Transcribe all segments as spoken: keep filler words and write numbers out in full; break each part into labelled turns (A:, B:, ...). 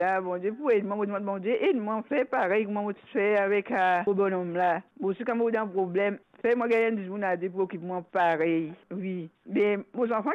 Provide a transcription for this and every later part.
A: Ah, bon Dieu, pour aider moi, je demande, bon Dieu, aide-moi, fais pareil, comment tu fais avec euh, le bonhomme là. Bon, si quand j'ai un problème, fais-moi gagner du journal pour occuper moi pareil, oui. Mais mes enfants,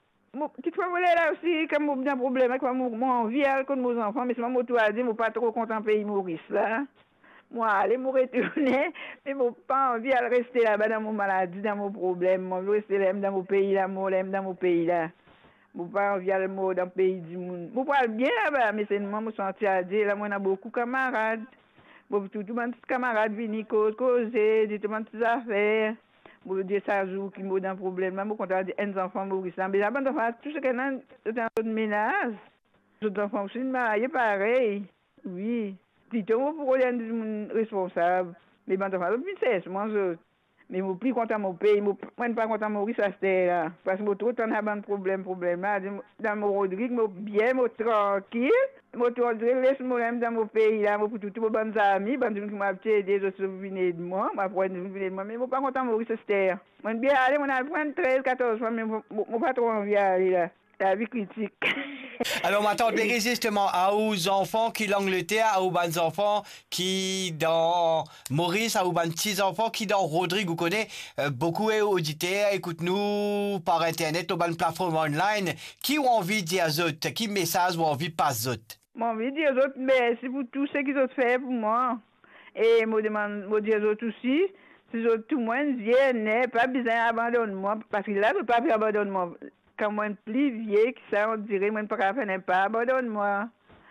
A: qui te font voler là aussi, comme j'ai un problème avec mon, mon envie, avec mes enfants, mais c'est mon tour à dire, je ne suis pas trop content de pays Maurice là. Moi, aller me retourner, mais je n'ai pas envie de rester là-bas dans mon maladie, dans mon problème. Moi, je veux rester là, dans mon pays là, moi, là, dans mon pays là. Je pas envie d'aller dans le pays du monde. Je parle bien là-bas, mais c'est moi, je me sens à dire, là, moi, on a beaucoup de camarades. Bon, tout le monde, camarades viennent causer, dire tout le monde des affaires. Bon, dire ça joue qui m'a dans problème. Moi, je suis content de dire, un enfant Maurice. Mais là, ben, tout ce qu'on a, c'est un ménage. Les enfants aussi mariés pareil. Oui. Plutôt pour les responsables. Mais ben, enfin, le c'est moi, je. Mais je suis plus content de mon pays. Je ne suis pas content de Maurice à cette là. Parce que je trouve que a un problème, problème là. Dans mon Rodrigue, je suis bien, je suis tranquille. Je suis Rodrigue, laisse-moi dans mon pays là. Je suis tout, tout mes amis. Je suis m'a aidé, je suis venu de moi. Je suis venu de moi. Mais je ne suis pas content de Maurice à cette là. Je suis bien allé, je suis treize, quatorze fois, mais je ne suis pas trop envie d'aller là. La vie critique.
B: Alors, ma tante Béry, justement, à aux enfants qui l'Angleterre, à aux bonnes enfants qui dans Maurice, à aux bonnes petits enfants qui dans Rodrigue, vous connaissez, euh, beaucoup auditeurs, écoute-nous par Internet, aux bonnes plateformes online, qui ont envie de dire autres, qui message ou envie de passer autres.
A: J'ai envie de dire aux autres, merci pour tout ce qu'ils ont fait pour moi. Et je demande, je dis aux autres aussi, si les autres, tout le monde vient, pas besoin d'abandonner moi, parce que là, je ne peux pas abandonner moi. Quand moi, je suis plus vieille que ça, on dirait, moi, je ne peux pas faire pas, abandonne-moi.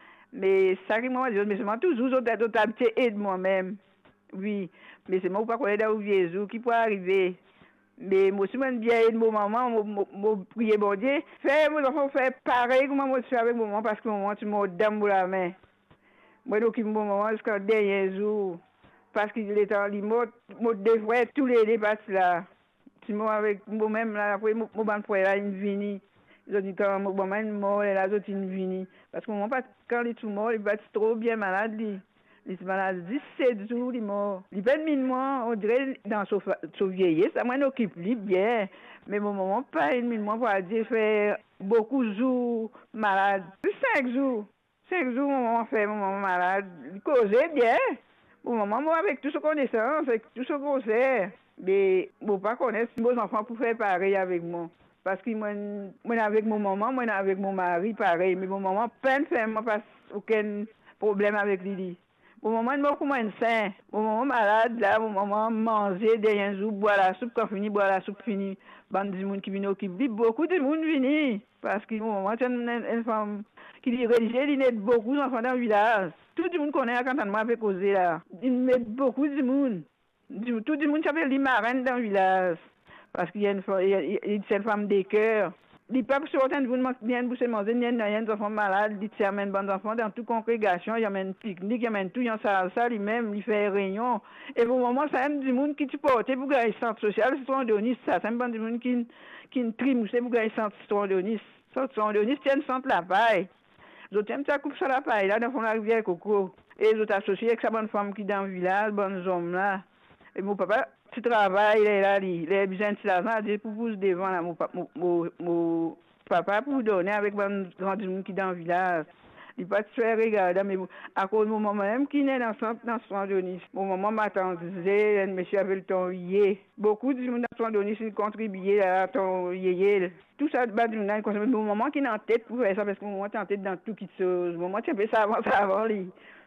A: Mais ça qui m'a dit, mais c'est toujours d'autres habitudes et de moi-même. Oui, mais c'est moi qui ne peux pas connaître où Jésus qui peut arriver. Mais moi aussi, je bien de mon maman, je prie bon Dieu. Fais, moi, enfants, faire pareil comme moi, je fais avec mon maman, parce que mon maman, tu m'as donné pour la main. Moi, je m'occupe de mon maman jusqu'au dernier jour. Parce qu'il est en lit, moi, je devrais tous les dépasses là. Si moi, avec moi-même, là, après, mon bon frère, là, il vient. Ils ont dit, quand mon maman est mort, là, ils ont venu. Parce que mon maman, quand il est tout mort, il va être trop bien malade, lui. Il est malade dix-sept jours, il est mort. Il va être mis moi, on dirait, dans son vieillesse, ça, moi, il occupe lui bien. Mais mon maman, pas une mille mois pour dire, fait beaucoup de jours malade. Plus cinq jours. Cinq jours, mon maman fait, mon maman malade. Il causait bien. Mon maman, moi, avec tout ce connaissance, avec tout ce qu'on sait. Mais je ne pas connaître si mes enfants pour faire pareil avec moi. Parce que moi, moi avec mon maman, moi avec mon mari, pareil. Mais mon maman, peine fait, moi, pas aucun problème avec Lily. Mon maman, moi, comme un saint. Mon maman malade, là, mon maman mangeait derrière un jour, boire la soupe, quand fini, boire la soupe, fini. Bande de monde qui vient qui vit, beaucoup de monde vient. Parce que mon maman, c'est une, une femme qui est religieux, il y a beaucoup d'enfants dans le village. Tout le monde connaît quand on m'a causé là. Il met beaucoup de monde. Tout le monde s'appelle les marraines dans le village. Parce qu'il y a une, une, une femme des cœurs. Les peuples sur certains vous viennent pour se manger, il y a des enfants malades, ils amènent des enfants dans toute congrégation, il y a un pique-nique, il y a tout, il y a ça lui-même, il fait réunion. Et au moment, ça aime du monde qui te porte pour gagner centre social, c'est ton Dionis, ça, ça aime du monde qui qui trime, c'est pour gagner centre Dionis. Centre Dionis, c'est un centre la paille. Les autres aiment ça coupe sur la paille, là, dans la rivière Coco. Et les autres associés avec sa bonne femme qui est dans le village, bonnes hommes là. Et mon papa, tu travailles, il est là, il a besoin de l'argent, il dit pour vous devant là, mon, mon, mon, mon papa, pour vous donner avec mon grand monde qui est dans le village. Il va te faire regarder, mais à cause de mon maman même qui est dans son dans son Denis. Mon maman m'attendait, un monsieur avait le temps yé. Beaucoup de monde dans son Denis, ils contribuaient à ton yé. Tout ça, bah, du monde, mon maman qui est en tête pour faire ça, parce que mon maman est en tête dans tout qui chose. Mon maman, tu peux ça avant, ça avant, lui.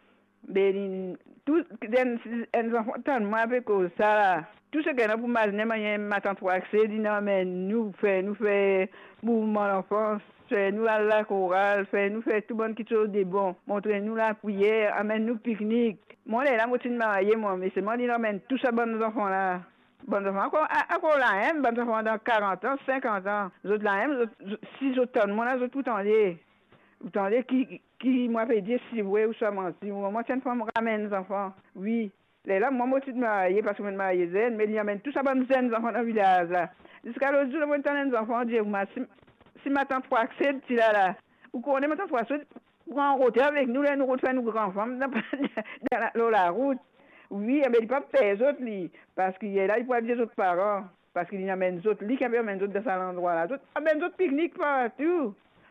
A: Mais tout, les enfants, tellement avec ça, là. Tout ce qu'on a pour m'amener, ma tante pour accès, dit non, mais nous fait, nous fait mouvement d'enfance, fait nous à la chorale, fait nous fait tout bon qui chose de bon, montrez-nous la prière, amène-nous pique-nique. Moi, là, moi, je suis mariée, moi, mais c'est moi qui amène tout ça, bon, nos enfants là. Bon enfants, encore, encore la même, bon enfants dans quarante ans, cinquante ans. Les autres la même, si les autres moi, là, les autres tout en lieu. Vous entendez qui, qui m'a fait dire si oui ou soit menti. Moi, c'est une femme ramène les enfants. Oui. Là, là moi, moi, je suis mariée parce que je suis mariée zen, mais il y a même tout ça, bonne zen, les enfants dans le village, là. Jusqu'à l'autre jour, je vais les enfants dire, si, si ma tante faut accéder, tu là, là. Vous connaissez ma tante faut accéder, pour en route avec nous, là, nous refaire nos grands femmes dans la, dans la route. Oui, mais il ne peut pas faire les autres, lui, parce qu'il est là, il peut dire les autres parents. Parce qu'il y a même les autres, lui qui amène les autres dans cet endroit-là. Il y a même les autres pique-niques partout.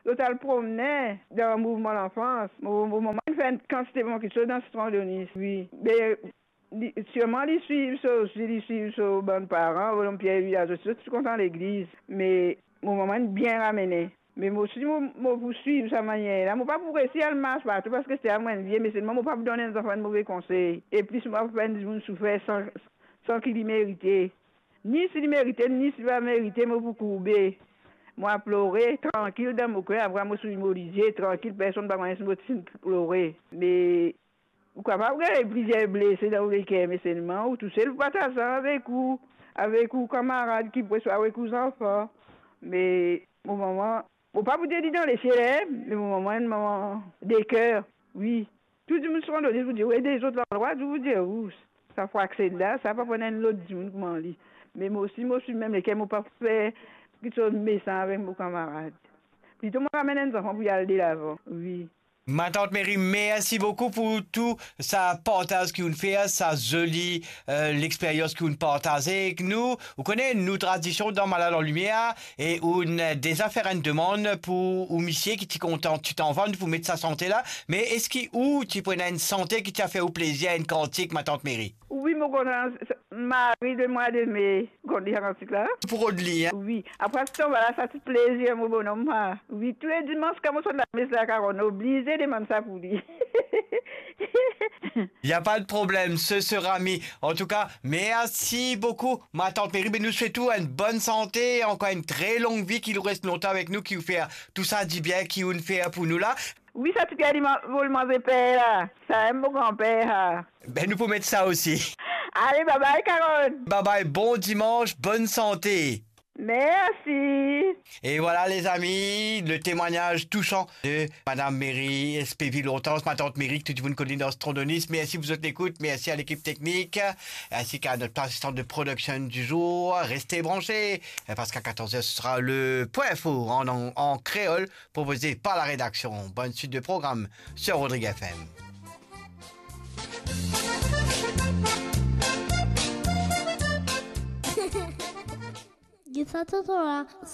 A: L'autre le promenait dans le mouvement d'enfance. Au moment où il fait une quantité de quelque chose dans ce Denis, oui. Mais sûrement, ils suivent ça aussi, ils suivent ça aux bons parents, aux Pierre Village, je suis content de l'église. Mais au moment bien ramené. Mais moi aussi, je vous suivre sa manière. Je ne pas pour réussir à le marcher partout parce que c'est à moi de vie, mais c'est moi, je ne pas vous donner aux enfants de mauvais conseils. Et puis, je ne vais pas faire souffrir sans, sans qu'il y mérite. Ni s'il mérite, ni s'il va mériter, moi, vous courber. Moi, pleurer, tranquille dans mon cœur, après, moi, je suis morisé, tranquille, personne ne va me pleurer. Mais, vous capable de plusieurs blessés dans les cœurs, mais seulement, ou tout seul, vous partagez avec vous, avec vos camarades qui peuvent avec vos enfants. Mais, au moment, faut pas vous dire dans les célèbres, mais au moment, un moment des cœurs, oui. Tout le monde se rend donné, vous dire, oui, des autres endroits, je vous dis, où ça faut accéder là, ça va pas prendre l'autre du monde, comment dit. Mais moi aussi, moi aussi, même les cœurs, moi pas faire quelque chose de méchant avec mes camarades. Plutôt, moi, ramène un enfant pour y aller de l'avant, oui.
B: Ma tante Mary, merci beaucoup pour tout ça partage que vous faites, ça jolie euh, l'expérience que vous partagez avec nous. Vous connaissez nos traditions dans Malade en Lumière et une des affaires une demande pour un monsieur qui est content, tu t'en vas, vous mettre sa santé là. Mais est-ce qu'il ou tu prenais une santé qui t'a fait au plaisir, une cantique, ma tante Mary?
A: Oui, mon grand Marie de mois de mai, qu'on dit cantique là.
B: Pour Audely, hein?
A: Oui. Après ça, voilà, ça fait plaisir, mon bonhomme. Oui, tous les dimanches, comme on sonne la messe là, car on est obligé de demander ça pour lui.
B: Il n'y a pas de problème, ce sera mis. En tout cas, merci beaucoup, ma tante Mary. Mais nous souhaitons une bonne santé, encore une très longue vie, qu'il reste longtemps avec nous, qui vous fait tout ça dit bien, qui vous fait pour nous là.
A: Oui, ça tu gardes vous le manger père là. Ça aime mon grand-père.
B: Ben, nous pouvons mettre ça aussi.
A: Allez, bye bye, Caroline.
B: Bye bye, bon dimanche, bonne santé.
A: Merci.
B: Et voilà les amis, le témoignage touchant de Madame Mary, S P V longtemps, ma tante Mary, que tout le monde connaît dans ce trondonisme. Merci vous autres l'écoute, merci à l'équipe technique, ainsi qu'à notre assistante de production du jour. Restez branchés, parce qu'à quatorze heures, ce sera le point fort en, en, en créole, proposé par la rédaction. Bonne suite de programme sur Rodrigue F M.
C: Gita Totora